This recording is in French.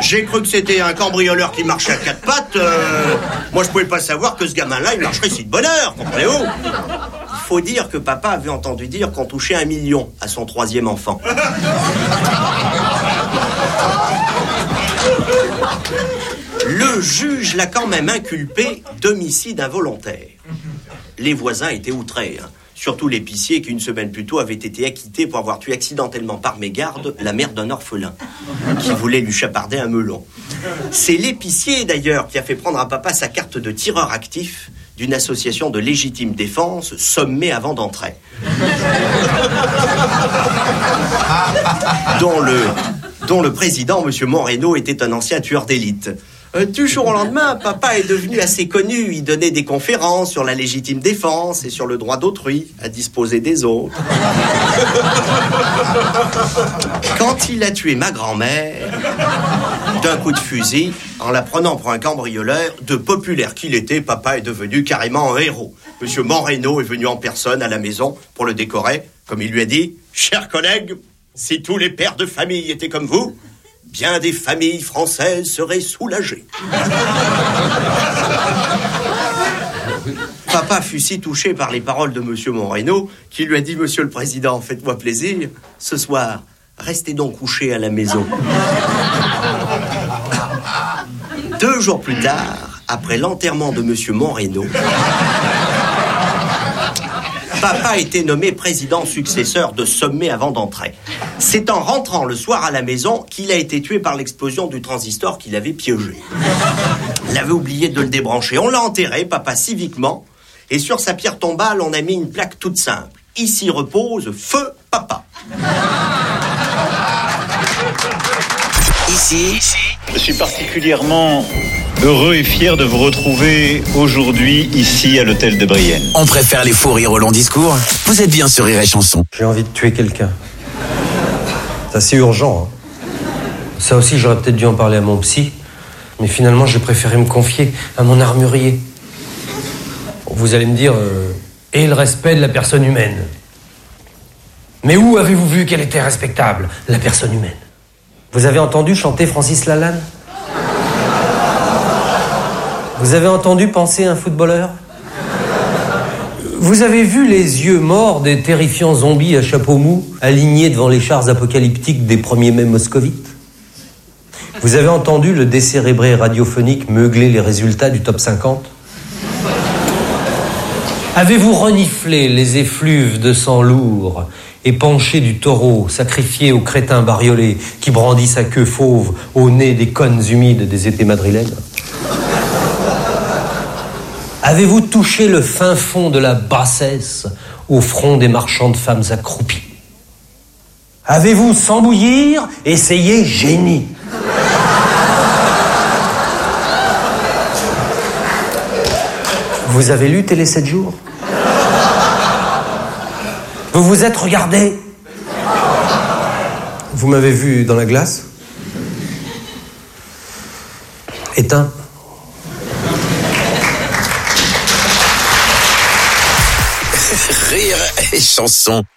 J'ai cru que c'était un cambrioleur qui marchait à quatre pattes. Moi, je pouvais pas savoir que ce gamin-là, il marcherait si de bonne heure, comprenez-vous? Il faut dire que papa avait entendu dire qu'on touchait 1 million à son 3e enfant. Le juge l'a quand même inculpé d'homicide involontaire. Les voisins étaient outrés, hein. Surtout l'épicier qui, une semaine plus tôt, avait été acquitté pour avoir tué accidentellement par mégarde la mère d'un orphelin qui voulait lui chaparder un melon. C'est l'épicier, d'ailleurs, qui a fait prendre à papa sa carte de tireur actif d'une association de légitime défense sommée avant d'entrer. dont le président, M. Moreno, était un ancien tueur d'élite. Du jour au lendemain, papa est devenu assez connu. Il donnait des conférences sur la légitime défense et sur le droit d'autrui à disposer des autres. Quand il a tué ma grand-mère, d'un coup de fusil, en la prenant pour un cambrioleur, de populaire qu'il était, papa est devenu carrément un héros. Monsieur Moreno est venu en personne à la maison pour le décorer. Comme il lui a dit, « Chers collègues, si tous les pères de famille étaient comme vous, bien des familles françaises seraient soulagées. » Papa fut si touché par les paroles de Monsieur Moreno qu'il lui a dit « Monsieur le Président, faites-moi plaisir, ce soir, restez donc couché à la maison. » 2 jours plus tard, après l'enterrement de Monsieur Moreno, papa a été nommé président successeur de Sommet avant d'entrer. C'est en rentrant le soir à la maison qu'il a été tué par l'explosion du transistor qu'il avait piégé. Il avait oublié de le débrancher. On l'a enterré, papa, civiquement, et sur sa pierre tombale, on a mis une plaque toute simple. Ici repose Feu Papa. Ici, je suis particulièrement heureux et fier de vous retrouver aujourd'hui ici à l'hôtel de Brienne. On préfère les faux rires au long discours. Vous êtes bien sur Rire et Chanson. J'ai envie de tuer quelqu'un. C'est assez urgent, hein. Ça aussi, j'aurais peut-être dû en parler à mon psy, mais finalement, j'ai préféré me confier à mon armurier. Vous allez me dire, et le respect de la personne humaine. Mais où avez-vous vu qu'elle était respectable, la personne humaine? Vous avez entendu chanter Francis Lalanne? Vous avez entendu penser un footballeur? Vous avez vu les yeux morts des terrifiants zombies à chapeau mou alignés devant les chars apocalyptiques des 1er mai moscovites? Vous avez entendu le décérébré radiophonique meugler les résultats du top 50? Avez-vous reniflé les effluves de sang lourd et penché du taureau sacrifié aux crétins bariolés qui brandit sa queue fauve au nez des connes humides des étés madrilènes? Avez-vous touché le fin fond de la bassesse au front des marchands de femmes accroupies? Avez-vous, sans bouillir, essayé génie? Vous avez lu Télé 7 jours? Vous vous êtes regardé? Vous m'avez vu dans la glace? Éteint. Rire et Chanson.